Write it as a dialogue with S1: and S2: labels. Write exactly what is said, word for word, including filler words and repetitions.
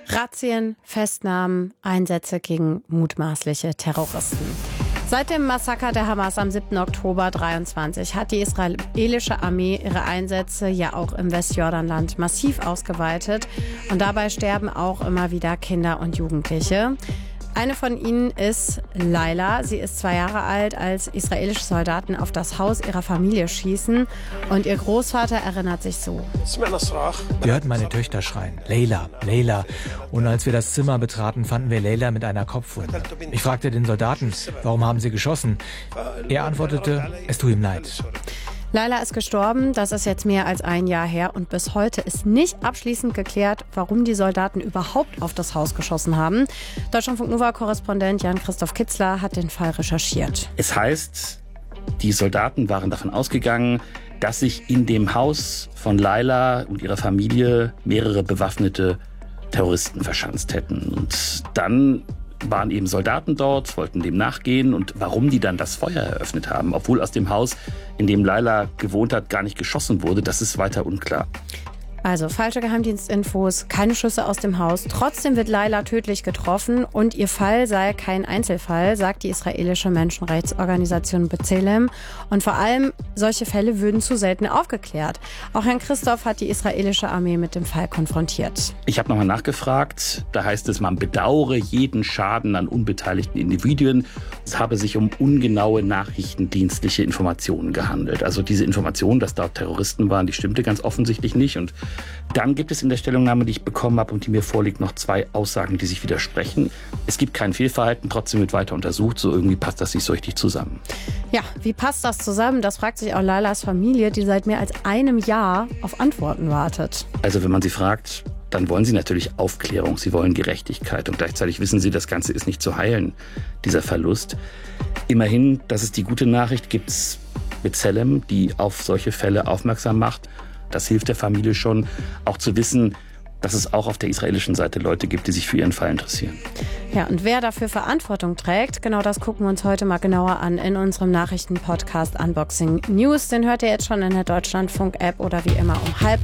S1: Razzien, Festnahmen, Einsätze gegen mutmaßliche Terroristen. Seit dem Massaker der Hamas am siebten Oktober dreiundzwanzig hat die israelische Armee ihre Einsätze ja auch im Westjordanland massiv ausgeweitet. Und dabei sterben auch immer wieder Kinder und Jugendliche. Eine von ihnen ist Laila. Sie ist zwei Jahre alt, als israelische Soldaten auf das Haus ihrer Familie schießen. Und ihr Großvater erinnert sich so.
S2: Wir hörten meine Töchter schreien, Leila, Leila. Und als wir das Zimmer betraten, fanden wir Leila mit einer Kopfwunde. Ich fragte den Soldaten, warum haben sie geschossen? Er antwortete, es tut ihm leid.
S1: Laila ist gestorben, das ist jetzt mehr als ein Jahr her und bis heute ist nicht abschließend geklärt, warum die Soldaten überhaupt auf das Haus geschossen haben. Deutschlandfunk-Nova-Korrespondent Jan-Christoph Kitzler hat den Fall recherchiert.
S3: Es heißt, die Soldaten waren davon ausgegangen, dass sich in dem Haus von Laila und ihrer Familie mehrere bewaffnete Terroristen verschanzt hätten. Und dann waren eben Soldaten dort, wollten dem nachgehen und warum die dann das Feuer eröffnet haben, obwohl aus dem Haus, in dem Laila gewohnt hat, gar nicht geschossen wurde, das ist weiter unklar.
S1: Also falsche Geheimdienstinfos, keine Schüsse aus dem Haus. Trotzdem wird Laila tödlich getroffen und ihr Fall sei kein Einzelfall, sagt die israelische Menschenrechtsorganisation B'Tselem. Und vor allem, solche Fälle würden zu selten aufgeklärt. Auch Herrn Christoph hat die israelische Armee mit dem Fall konfrontiert.
S3: Ich habe nochmal nachgefragt. Da heißt es, man bedauere jeden Schaden an unbeteiligten Individuen. Es habe sich um ungenaue nachrichtendienstliche Informationen gehandelt. Also diese Information, dass dort Terroristen waren, die stimmte ganz offensichtlich nicht. Und dann gibt es in der Stellungnahme, die ich bekommen habe und die mir vorliegt, noch zwei Aussagen, die sich widersprechen. Es gibt kein Fehlverhalten, trotzdem wird weiter untersucht. So irgendwie passt das nicht so richtig zusammen.
S1: Ja, wie passt das zusammen? Das fragt sich auch Lailas Familie, die seit mehr als einem Jahr auf Antworten wartet.
S3: Also wenn man sie fragt, dann wollen sie natürlich Aufklärung, sie wollen Gerechtigkeit. Und gleichzeitig wissen sie, das Ganze ist nicht zu heilen, dieser Verlust. Immerhin, das ist die gute Nachricht, gibt es B'Tselem, die auf solche Fälle aufmerksam macht. Das hilft der Familie schon, auch zu wissen, dass es auch auf der israelischen Seite Leute gibt, die sich für ihren Fall interessieren.
S1: Ja, und wer dafür Verantwortung trägt, genau das gucken wir uns heute mal genauer an in unserem Nachrichtenpodcast Unboxing News. Den hört ihr jetzt schon in der Deutschlandfunk-App oder wie immer um halb